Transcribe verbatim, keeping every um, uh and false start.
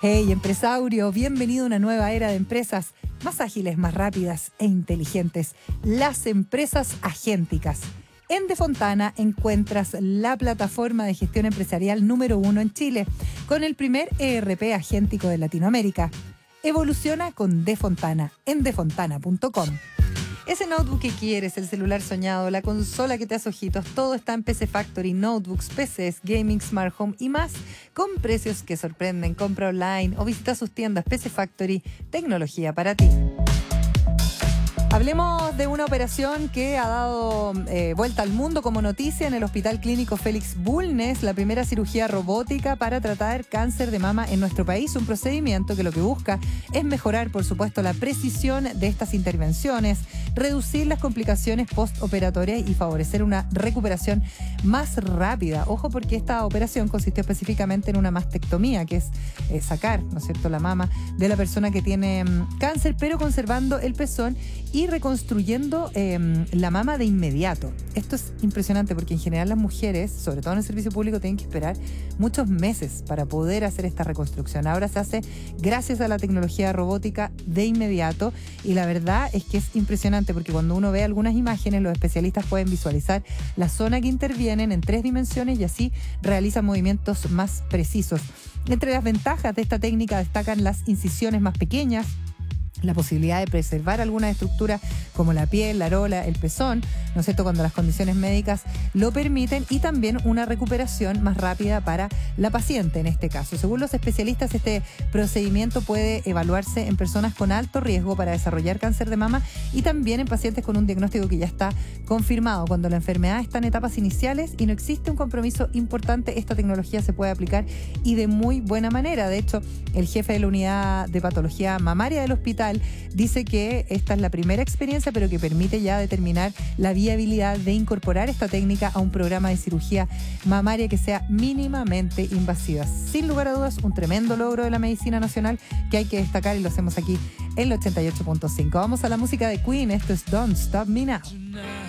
Hey, empresario, bienvenido a una nueva era de empresas más ágiles, más rápidas e inteligentes. Las empresas agénticas. En Defontana encuentras la plataforma de gestión empresarial número uno en Chile, con el primer E R P agéntico de Latinoamérica. Evoluciona con Defontana en defontana punto com. Ese notebook que quieres, el celular soñado, la consola que te hace ojitos, todo está en P C Factory, notebooks, P Cs, gaming, smart home y más, con precios que sorprenden. Compra online o visita sus tiendas. P C Factory, tecnología para ti. Hablemos de una operación que ha dado eh, vuelta al mundo como noticia en el Hospital Clínico Félix Bulnes, la primera cirugía robótica para tratar cáncer de mama en nuestro país, un procedimiento que lo que busca es mejorar, por supuesto, la precisión de estas intervenciones, reducir las complicaciones postoperatorias y favorecer una recuperación más rápida. Ojo, porque esta operación consistió específicamente en una mastectomía, que es eh, sacar, ¿no es cierto?, la mama de la persona que tiene um, cáncer, pero conservando el pezón y reconstruyendo eh, la mama de inmediato. Esto es impresionante porque en general las mujeres, sobre todo en el servicio público, tienen que esperar muchos meses para poder hacer esta reconstrucción. Ahora se hace gracias a la tecnología robótica de inmediato y la verdad es que es impresionante porque cuando uno ve algunas imágenes, los especialistas pueden visualizar la zona que intervienen en tres dimensiones y así realizan movimientos más precisos. Entre las ventajas de esta técnica destacan las incisiones más pequeñas, la posibilidad de preservar alguna estructura como la piel, la arola, el pezón, ¿no es cierto?, cuando las condiciones médicas lo permiten, y también una recuperación más rápida para la paciente en este caso. Según los especialistas, este procedimiento puede evaluarse en personas con alto riesgo para desarrollar cáncer de mama y también en pacientes con un diagnóstico que ya está confirmado. Cuando la enfermedad está en etapas iniciales y no existe un compromiso importante, esta tecnología se puede aplicar y de muy buena manera. De hecho, el jefe de la unidad de patología mamaria del hospital dice que esta es la primera experiencia, pero que permite ya determinar la viabilidad de incorporar esta técnica a un programa de cirugía mamaria que sea mínimamente invasiva. Sin lugar a dudas, un tremendo logro de la medicina nacional que hay que destacar y lo hacemos aquí en el ochenta y ocho punto cinco. Vamos a la música de Queen. Esto es Don't Stop Me Now.